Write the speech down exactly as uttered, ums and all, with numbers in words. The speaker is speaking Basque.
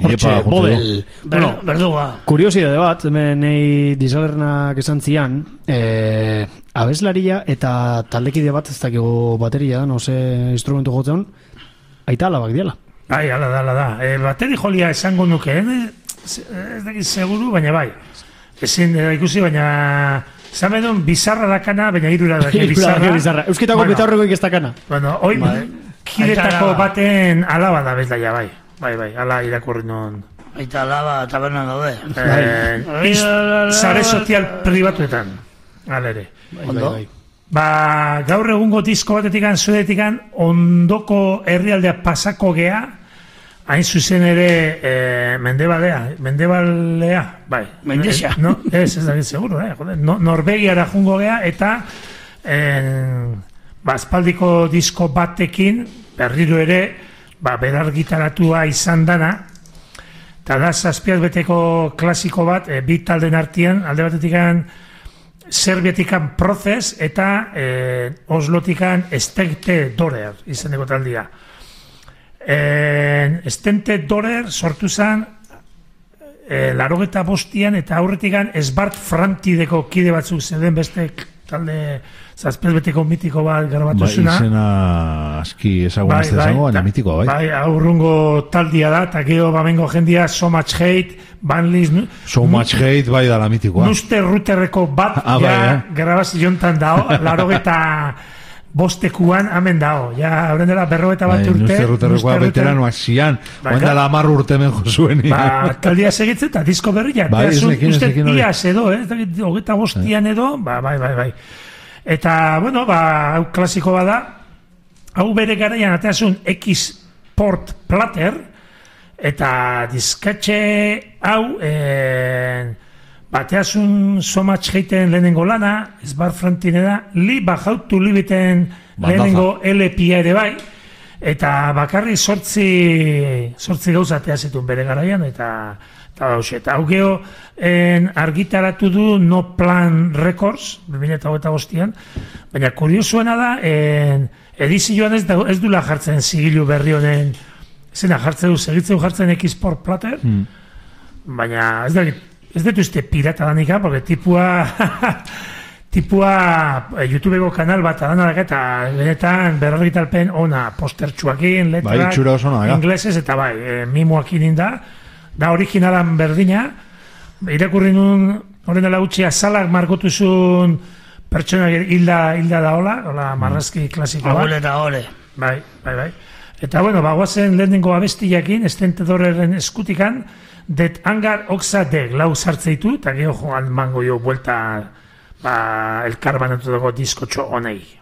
Hortxe, Bobel. Bueno, berduga. Kuriosidade bat, hemen nahi disalernak esan zian, eh, abeslaria eta taldekide bat, ez dakigu bateria, no se instrumentu jotzen, aita alabak diala. Bai, ala da, ala da. E, bateri jolia esango nuke, eh? Ez dakit seguru, baina bai. Ezin eh, ikusi, baina... Zamedun, bizarra dakana, baina irura dake bizarra. bizarra. Euskitako bueno, betaurrekoik ez dakana. Bueno, hoi, bai. Kidetako baten alaba da bezlaia, bai. Bai, bai, ala irakurri non. Aita alaba, tabernan gaude. Eh, Zare sozial pribatuetan. Alere. Ondo. Ba, gaur egungo disko batetikan, zuedetikan, ondoko herrialdea pasako gea, hain zuzen ere eh, mendebalea, mendebalea, bai. Mendesa. No, ez, ez dakit seguro, eh, joder, no, Norvegiara jungo gea, eta eh, ba, espaldiko disko batekin, berriro ere, ba, berar gitaratua izan dana, eta da, zazpiaz beteko klasiko bat, e, bi talden artean, alde batetikan, Serbiatikan Proces, eta e, Oslotikan Estente Dorer, izaneko taldia. E, Estente Dorer sortu zen, e, larogeta bostian, eta aurretikan Esbart Frantideko kide batzuk zeuden beste talde zazpezbeteko mitiko bat grabatu zuna. Ba, izena aski ezagun ez desango, baina mitikoa, bai. Bai, aurrungo taldia da, eta gero bamengo jendia So Much Hate, Banlis... So Much Hate, bai, da la mitikoa. Nuste Ruterreko bat, ah, ja, bai, eh? grabaziontan dao, larogeta bostekuan amen dao. Ja, horren dela berrogeta bat bai, urte. Nuste Ruterrekoa veteranoak zian, baina dela amar urte menjo zuen. Ba, taldia segitzen, eta disko berria. Bai, ez nekin, ez nekin hori. Iaz edo, eh? Hogeta bostian edo, ba, bai, bai, bai. Eta, bueno, ba, hau klasiko bada, hau bere garaian ateazun X-Port Platter, eta diskatxe hau, eh, bateazun So Much Hateen lehenengo lana, Esbart Frantine da, li bajautu libiten lehenengo L P-a ere bai, eta bakarri sortzi, sortzi gauza ateazetun bere garaian, eta... Eta hau geho argitaratu du No Plan Records, bi mila hogeita bostian, baina kuriosuena da, en, edizioan ez, da, ez dula jartzen zigilu berri honen, zena jartzen du, segitzen jartzen X-Port Platter, hmm. baina ez da, ez dut uste pirata danika, porque tipua, tipua YouTubeko kanal bat adanak eta benetan berrargitalpen ona postertxuakin, letrak, bai, inglesez, eta bai, e, mimoakin inda, da originalan berdina, irakurri nun, horren dela utxia, salak margotuzun pertsona hilda, hilda da hola, hola marrazki klasiko bat. Agule eta hore. Bai, bai, bai. Eta bueno, bagoazen lehenengo abestiakin, Estente Doreren eskutikan, Det Angar Oxa Deg, lau sartzeitu, eta geho joan mango jo buelta, ba, elkar banatu dago diskotxo honei.